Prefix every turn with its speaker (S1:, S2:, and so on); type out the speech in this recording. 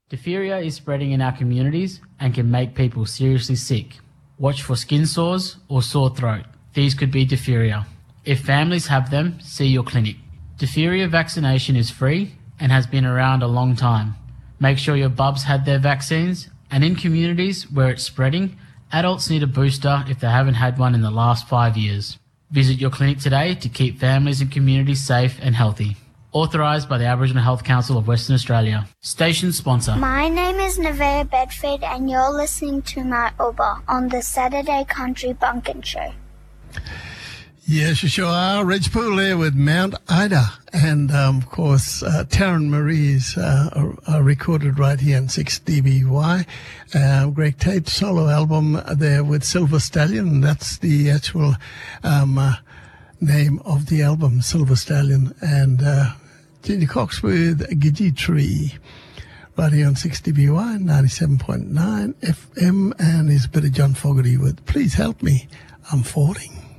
S1: Diphtheria is spreading in our communities and can make people seriously sick. Watch for skin sores or sore throat. These could be diphtheria. If families have them, see your clinic. Diphtheria vaccination is free and has been around a long time. Make sure your bubs had their vaccines, and in communities where it's spreading, adults need a booster if they haven't had one in the last 5 years. Visit your clinic today to keep families and communities safe and healthy. Authorised by the Aboriginal Health Council of Western Australia. Station sponsor.
S2: My name is Nevaeh Bedford and you're listening to my Uber on the Saturday Country Bunkin Show.
S3: Yes, you sure are. Reg Poole there with Mount Ida. And, of course, Taryn Marie's are recorded right here on 6DBY. Greg Tate's solo album there with Silver Stallion. That's the actual name of the album, Silver Stallion. And Jenny Cox with Gidgee Tree. Right here on 6DBY, 97.9 FM. And there's a bit of John Fogerty with Please Help Me, I'm Falling.